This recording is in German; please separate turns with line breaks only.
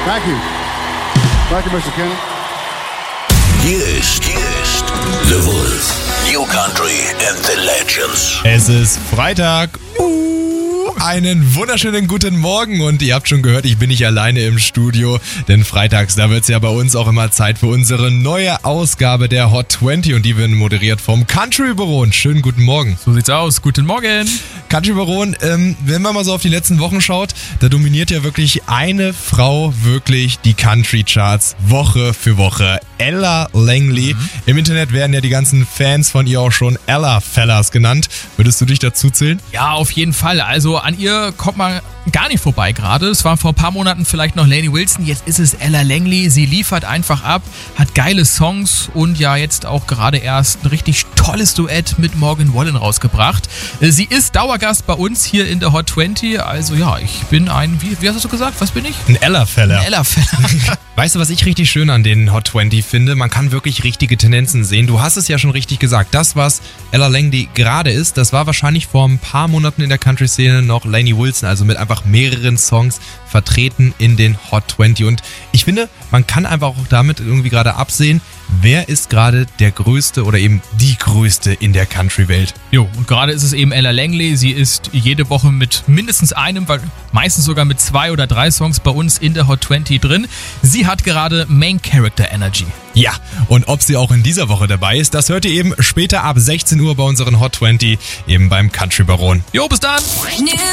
Thank you. Thank you, Mr. Kenny.
Hier ist The Wolf. New Country and the Legends.
Es ist Freitag. Einen wunderschönen guten Morgen und ihr habt schon gehört, ich bin nicht alleine im Studio, denn freitags, da wird es ja bei uns auch immer Zeit für unsere neue Ausgabe der Hot 20 und die wird moderiert vom Country Baron. Schönen guten Morgen.
So sieht's aus. Guten Morgen.
Country Baron, wenn man mal so auf die letzten Wochen schaut, da dominiert ja wirklich eine Frau wirklich die Country Charts Woche für Woche. Ella Langley. Im Internet werden ja die ganzen Fans von ihr auch schon Ella Fellas genannt. Würdest du dich dazu zählen?
Ja, auf jeden Fall. Also an ihr kommt man gar nicht vorbei gerade. Es war vor ein paar Monaten vielleicht noch Lainey Wilson, jetzt ist es Ella Langley. Sie liefert einfach ab, hat geile Songs und ja jetzt auch gerade erst ein richtig tolles Duett mit Morgan Wallen rausgebracht. Sie ist Dauergast bei uns hier in der Hot 20. Also ja, ich bin ein, wie hast du gesagt, was bin ich?
Ein Ella-Feller.
Ein Ella-Feller.
Weißt du, was ich richtig schön an den Hot 20 finde? Man kann wirklich richtige Tendenzen sehen. Du hast es ja schon richtig gesagt. Das, was Ella Langley gerade ist, das war wahrscheinlich vor ein paar Monaten in der Country-Szene noch Lainey Wilson, also mit einfach mehreren Songs vertreten in den Hot 20. Und ich finde, man kann einfach auch damit irgendwie gerade absehen, wer ist gerade der Größte oder eben die Größte in der Country-Welt.
Jo, und gerade ist es eben Ella Langley. Sie ist jede Woche mit mindestens einem, meistens sogar mit 2 oder 3 Songs bei uns in der Hot 20 drin. Sie hat gerade Main Character Energy.
Ja, und ob sie auch in dieser Woche dabei ist, das hört ihr eben später ab 16 Uhr bei unseren Hot 20, eben beim Country Baron.
Jo, bis dann!